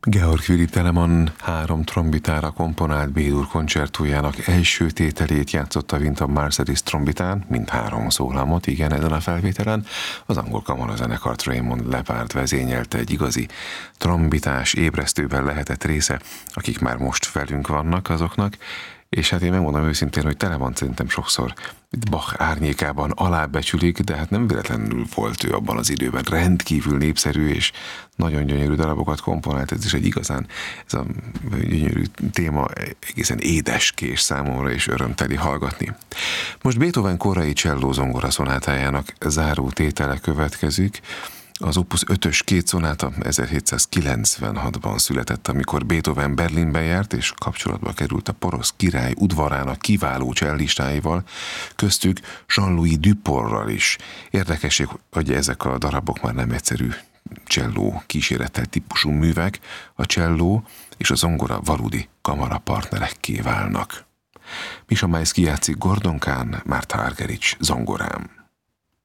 Georg Philipp Telemann 3 trombitára komponált B-dur koncertójának első tételét játszotta Wynton Marsalis trombitán, mind 3 szólamot, igen, ezen a felvételen. Az angol kamarazenekart Raymond Lepard vezényelte, egy igazi trombitás ébresztőben lehetett része, akik már most velünk vannak azoknak, és hát én megmondom őszintén, hogy Telemann szerintem sokszor Bach árnyékában alábecsülik, de hát nem véletlenül volt ő abban az időben rendkívül népszerű, és nagyon gyönyörű darabokat komponált. Ez is egy igazán, ez a gyönyörű téma egészen édeskés számomra, és örömteli hallgatni. Most Beethoven korai cselló zongora szonátájának záró tétele következik. Az Opus 5-ös 2 szonáta 1796-ban született, amikor Beethoven Berlinben járt, és kapcsolatba került a porosz király udvarának kiváló cellistáival, köztük Jean-Louis Duporral is. Érdekesség, hogy ezek a darabok már nem egyszerű cselló kísérettel típusú művek, a cselló és a zongora valódi kamarapartnerekké válnak. Misha Maisky játszik Gordon Kahn, Martha Argerich zongorán.